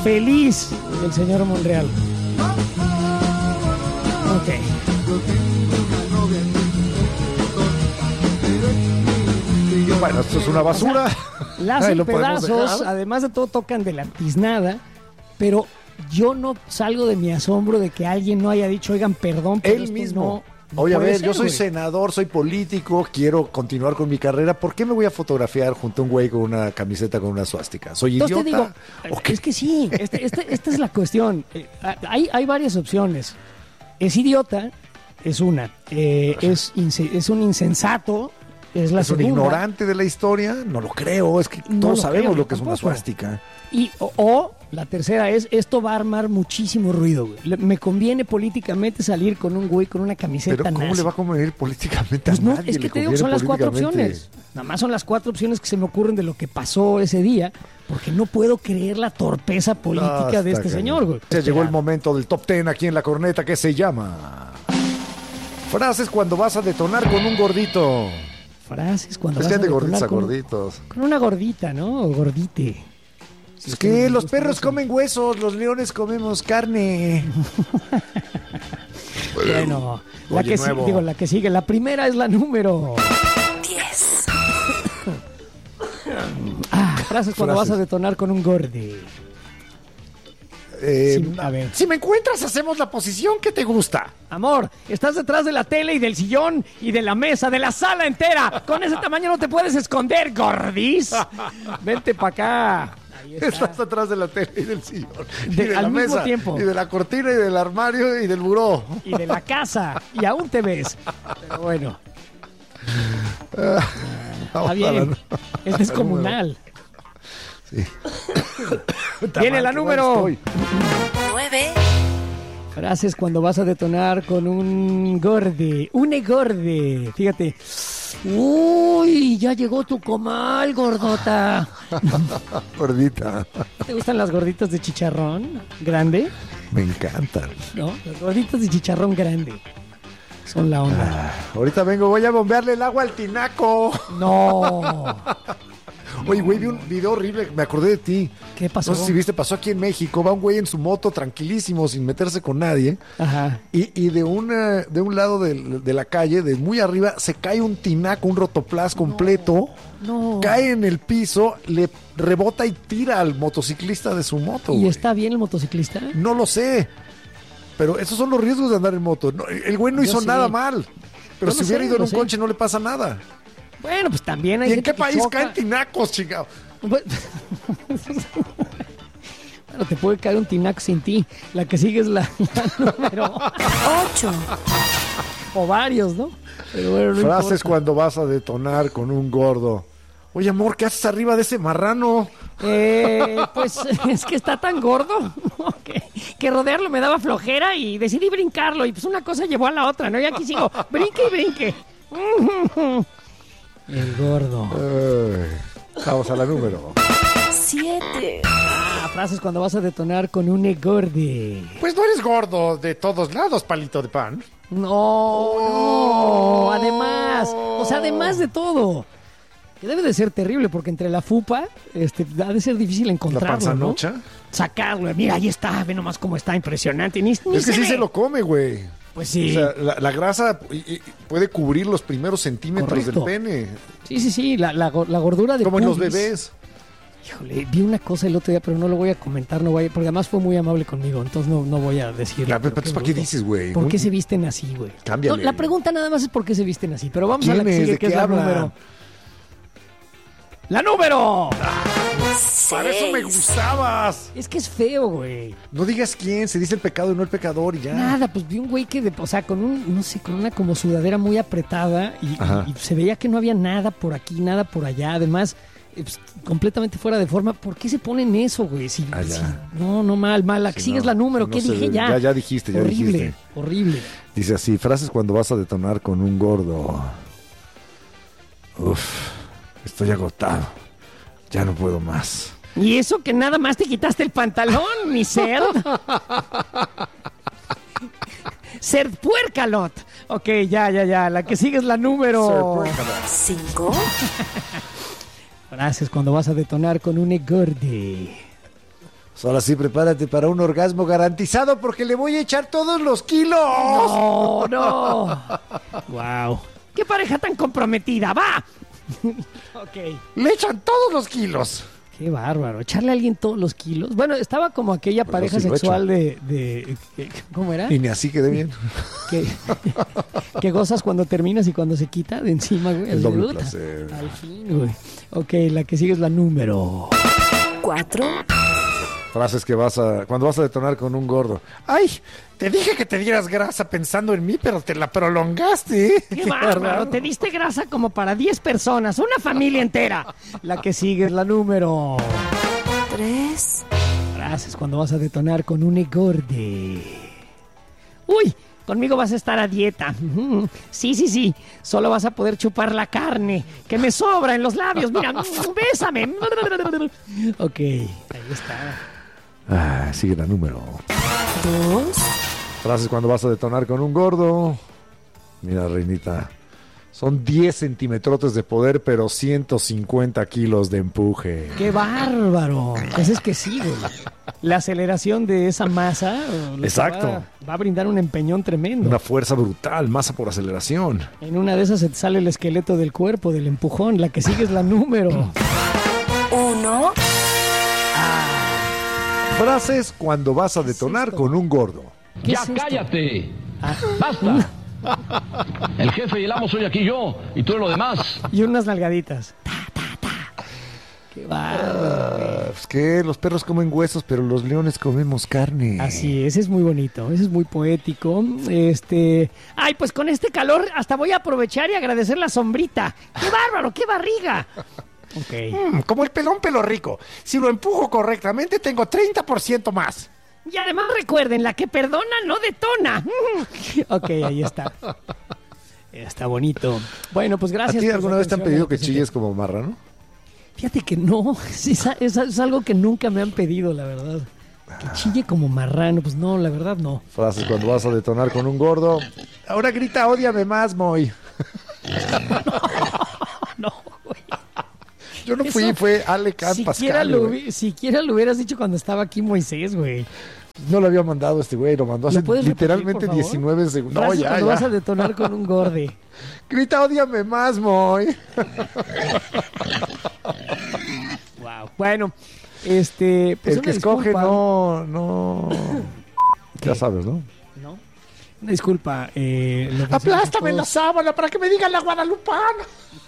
feliz el señor Monreal. Ok. Bueno, esto es una basura. La Ahí hacen lo podemos pedazos, dejar. además de todo tocan de la tiznada, pero yo no salgo de mi asombro de que alguien no haya dicho, oigan, perdón, pero Él esto mismo. no Oye, a puede ver, ser, yo soy güey. senador, soy político, quiero continuar con mi carrera. ¿Por qué me voy a fotografiar junto a un güey con una camiseta con una suástica? ¿Soy idiota? Entonces te digo, ¿O qué? es que sí, esta es la cuestión. Hay varias opciones. Es idiota, es una. Es un insensato, es la ¿Es un segunda. ignorante de la historia? No lo creo, es que No todos lo sabemos creo, lo que es una tampoco. suástica. O la tercera es, esto va a armar muchísimo ruido, güey. Me conviene políticamente salir con un güey con una camiseta Pero ¿cómo nazi. le va a convenir políticamente Pues a no, nadie? es que le te digo que son conviene las cuatro políticamente. opciones. Nada más son las cuatro opciones que se me ocurren de lo que pasó ese día, porque no puedo creer la torpeza política No, de está este cañón. señor, güey. Ya llegó el momento del top 10 aquí en La Corneta, que se llama frases cuando vas a detonar con un gordito. Frases cuando Es vas que a hay de gorditos detonar a gorditos. con una gordita, ¿no? O gordite. Es que los perros comen huesos, los leones comemos carne. Bueno, Oye, nuevo. la que sigue. La primera es la número 10, frases cuando Frases. vas a detonar con un gordi. A ver. Si me encuentras, hacemos la posición que te gusta. Amor, estás detrás de la tele y del sillón y de la mesa, de la sala entera. Con ese tamaño no te puedes esconder, gordis. Vente para acá. Ahí está. Estás atrás de la tele y del sillón. Y De- de al la mismo mesa. tiempo. Y de la cortina y del armario y del buró. Y de la casa. Y aún te ves. Pero bueno, está bien. Es descomunal. Sí. Viene la número. 9, Frases cuando vas a detonar con un gorde. Un gorde. Fíjate. Uy, ya llegó tu comal, gordota. Gordita. ¿Te gustan las gorditas de chicharrón grande? Me encantan. ¿No? Las gorditas de chicharrón grande. Son la onda. Ahorita vengo, voy a bombearle el agua al tinaco. No. Oye, güey, vi un video horrible, me acordé de ti. ¿Qué pasó? No sé si viste, pasó aquí en México. Va un güey en su moto tranquilísimo, sin meterse con nadie. Ajá. Y de un lado de la calle, de muy arriba, se cae un tinaco, un rotoplas completo. No. Cae en el piso, le rebota y tira al motociclista de su moto. ¿Y güey. está bien el motociclista? No lo sé. Pero esos son los riesgos de andar en moto. No, el güey no Yo hizo sí. nada mal. Pero Yo si lo hubiera sé, ido en lo un sé. coche no le pasa nada. Bueno, pues también hay ¿Y en gente qué que país choca. caen tinacos, chingado? Bueno, te puede caer un tinaco sin ti. La que sigue es la número 8, o varios, ¿no? Pero bueno, no Frases importa. cuando vas a detonar con un gordo. Oye, amor, ¿qué haces arriba de ese marrano? Pues es que está tan gordo ¿no? que rodearlo me daba flojera y decidí brincarlo. Y pues una cosa llevó a la otra, ¿no? Y aquí sigo, brinque y brinque. El gordo. Vamos a la número. 7, Frases cuando vas a detonar con un egorde. Pues no eres gordo de todos lados, palito de pan. No, además, o sea, además de todo. Que debe de ser terrible porque entre la fupa, ha de ser difícil La encontrarlo, ¿no? panzanocha. Sacarlo, mira, ahí está, ve nomás cómo está, impresionante. Ni Es que sí ve. se lo come, güey. Pues O sí. sea, la grasa puede cubrir los primeros centímetros Correcto. del pene. Sí, la gordura de Como en los pubis. bebés. Híjole, vi una cosa el otro día, pero no lo voy a comentar, porque además fue muy amable conmigo, entonces no voy a decirlo. Ya, pero entonces, ¿para qué dices, güey? ¿Por qué Un- se visten así, güey? Cámbiale. No, la pregunta nada más es por qué se visten así, pero vamos a la que ¿Quién es? sigue, ¿De que es qué la habla? número. ¡La número! Para eso me 6, gustabas. Es que es feo, güey. No digas quién, se dice el pecado y no el pecador y ya. Nada, pues vi un güey que, o sea, con un, no sé, con una como sudadera muy apretada Ajá. y se veía que no había nada por aquí, nada por allá. Además, pues, completamente fuera de forma. ¿Por qué se ponen eso, güey? Si, Ah, ya. no, mal. La que Sí, sigue es no, la número. no ¿Qué se dije debe. ya? Ya dijiste, ya horrible, dijiste. horrible. Dice así, frases cuando vas a detonar con un gordo. Uf, estoy agotado. Ya no puedo más. ¿Y eso que nada más te quitaste el pantalón, mi ser? Ser puercalot. Ok, ya. La que sigue es la número. 5, Frases cuando vas a detonar con un egorde. Ahora sí, prepárate para un orgasmo garantizado porque le voy a echar todos los kilos. No, no. Wow. ¿Qué pareja tan comprometida? ¡Va! Ok. Le echan todos los kilos. Qué bárbaro. Echarle a alguien todos los kilos. Bueno, estaba como aquella Pero pareja sí lo sexual de ¿cómo era? Y ni así quedé bien. Que, que gozas cuando terminas y cuando se quita de encima, güey. El doble Puta. placer. Al fin, güey. Ok, la que sigue es la número 4, Frases que cuando vas a detonar con un gordo. Ay, te dije que te dieras grasa pensando en mí, pero te la prolongaste. ¡Qué bárbaro! Te diste grasa como para 10 personas, una familia entera. La que sigue es la número 3, frases cuando vas a detonar con un engorde. ¡Uy! Conmigo vas a estar a dieta. Ujú. Sí, sí, sí. Solo vas a poder chupar la carne que me sobra en los labios. Mira, bésame. Ok, ahí está. Ah, sigue la número. 2, Frases cuando vas a detonar con un gordo. Mira, reinita. Son 10 centímetros de poder, pero 150 kilos de empuje. ¡Qué bárbaro! Pues es que sí, güey. La aceleración de esa masa lo Exacto. que va a brindar un empeñón tremendo. Una fuerza brutal, masa por aceleración. En una de esas se te sale el esqueleto del cuerpo, del empujón. La que sigue es la número 1, Frases cuando vas a detonar esto? con un gordo. ¿Qué ¡Ya es esto? cállate! Ah, ¡Basta! El jefe y el amo soy aquí yo, y todo lo demás. y unas nalgaditas. ¡Qué bárbaro! Pues que los perros comen huesos, pero los leones comemos carne. Así es muy bonito, ese es muy poético. Ay, pues con este calor hasta voy a aprovechar y agradecer la sombrita. ¡Qué bárbaro, qué barriga! Ok. Como el pelón pelo rico. Si lo empujo correctamente, tengo 30% más. Y además recuerden, la que perdona no detona. Ok, ahí está. Está bonito. Bueno, pues ¿A gracias. ti por alguna su vez te han atención, pedido que presente. chilles como marrano? Fíjate que no, sí, es algo que nunca me han pedido, la verdad. Que chille como marrano, pues no, la verdad no. Frases cuando vas a detonar con un gordo. Ahora grita, ódiame más, Moy. No, güey. Yo no fui, Eso- fue Ale Can Pascal. güey. Siquiera lo hubieras dicho cuando estaba aquí Moisés, güey. No lo había mandado este güey, lo mandó hace ¿Lo puedes repetir, literalmente por favor? 19 segundos. No, Frases ya, cuando vas a ya. detonar con un gorde. Grita, ódiame más, Moy. Wow. Bueno, pues El una que escoge disculpa. no. Ya sabes, ¿no? ¿No? Una disculpa. Lo que Aplástame en la todos- sábana para que me digan la guadalupana.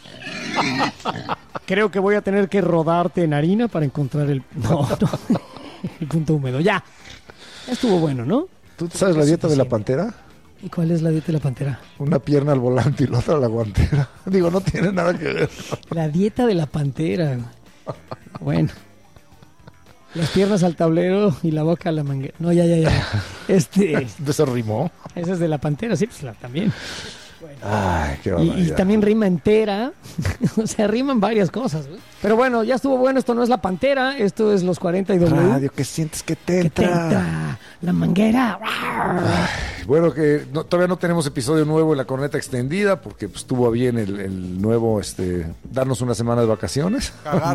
Creo que voy a tener que rodarte en harina para encontrar el... No, no. El punto húmedo. Ya. Ya estuvo bueno, ¿no? ¿Tú te sabes la dieta de la Suficiente. pantera? ¿Y cuál es la dieta de la pantera? Una pierna al volante y la otra a la guantera. Digo, no tiene nada que ver. La dieta de la pantera. Bueno. Las piernas al tablero y la boca a la manguera. No, ya. ¿Eso rimó? Esa es de la pantera, sí, pues también. Ay, qué Y barbaridad. también rima entera. O sea, riman varias cosas. ¿No? Pero bueno, ya estuvo bueno. Esto no es la pantera. Esto es los 40 y W. Radio, que sientes que te Que te entra. entra la manguera. Bueno, que todavía no tenemos episodio nuevo en la corneta extendida porque pues, estuvo bien el nuevo, darnos una semana de vacaciones.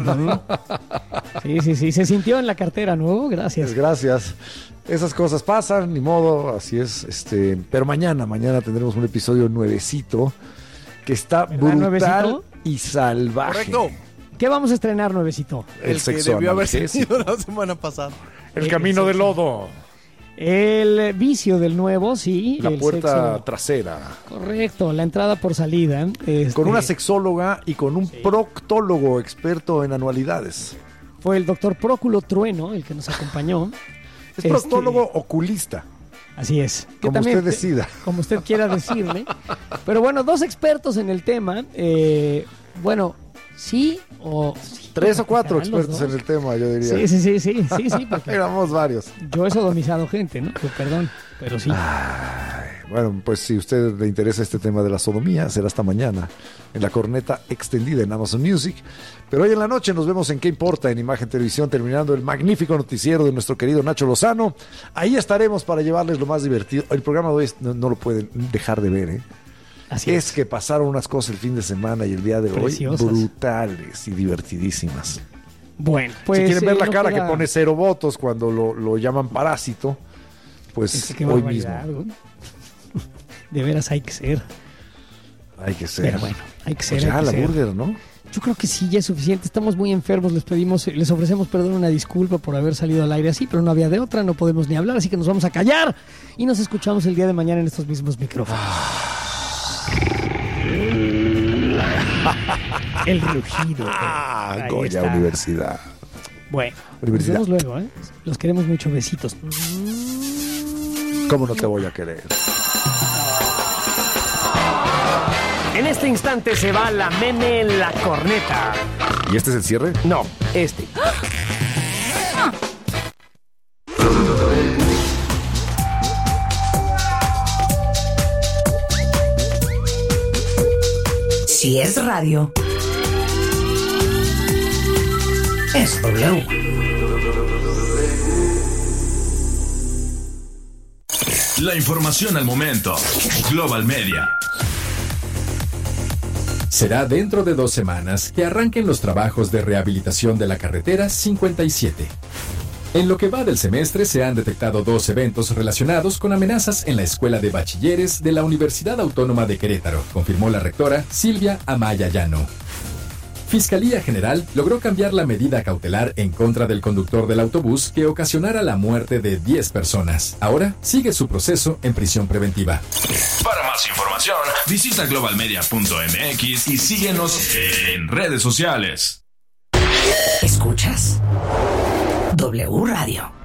Sí. Se sintió en la cartera, ¿no? Gracias. Gracias. Esas cosas pasan, ni modo, así es. Pero mañana tendremos un episodio nuevecito que está ¿Verdad, brutal nuevecito? y salvaje. Correcto. ¿Qué vamos a estrenar, nuevecito? El que sexo debió haber analgésico. sido la semana pasada. El camino de lodo. El vicio del nuevo, sí. La el puerta sexo. trasera. Correcto, la entrada por salida. Con una sexóloga y con un proctólogo experto en anualidades. Fue el doctor Próculo Trueno el que nos acompañó. Es proctólogo oculista, Así es. Que como también, usted decida. Como usted quiera decirle. Pero bueno, dos expertos en el tema. Bueno, sí o... sí, 3 o 4 ¿serán los expertos en dos? el tema, yo diría. Sí, porque Éramos varios. yo he sodomizado gente, ¿no? Pues, perdón, pero sí. Bueno, pues si a usted le interesa este tema de la sodomía, será hasta mañana en la corneta extendida en Amazon Music. Pero hoy en la noche nos vemos en ¿Qué importa? En Imagen Televisión, terminando el magnífico noticiero de nuestro querido Nacho Lozano. Ahí estaremos para llevarles lo más divertido. El programa de hoy no lo pueden dejar de ver, ¿eh? Así Es que pasaron unas cosas el fin de semana y el día de Preciosas. hoy brutales y divertidísimas. Bueno, pues... si quieren ver la no cara queda- que pone 0 votos cuando lo llaman parásito, pues Es que qué hoy mismo. barbaridad, güey. De veras hay que ser. Hay que ser. Pero bueno, hay que ser. Pues ya, hay que la ser. burger, ¿no? Yo creo que sí, ya es suficiente. Estamos muy enfermos, les ofrecemos perdón, una disculpa por haber salido al aire así, pero no había de otra, no podemos ni hablar, así que nos vamos a callar y nos escuchamos el día de mañana en estos mismos micrófonos. El rugido. Ahí Goya está. Universidad. Bueno, Universidad. nos vemos luego, ¿eh? Los queremos mucho, besitos. ¿Cómo no te voy a querer? En este instante se va la meme en la corneta. ¿Y este es el cierre? No, este. Si es radio, es W. La información al momento. Global Media. Será dentro de 2 semanas que arranquen los trabajos de rehabilitación de la carretera 57. En lo que va del semestre se han detectado 2 eventos relacionados con amenazas en la Escuela de Bachilleres de la Universidad Autónoma de Querétaro, confirmó la rectora Silvia Amaya Llano. Fiscalía General logró cambiar la medida cautelar en contra del conductor del autobús que ocasionara la muerte de 10 personas. Ahora sigue su proceso en prisión preventiva. Para más información, visita globalmedia.mx y síguenos en redes sociales. ¿Escuchas? W Radio.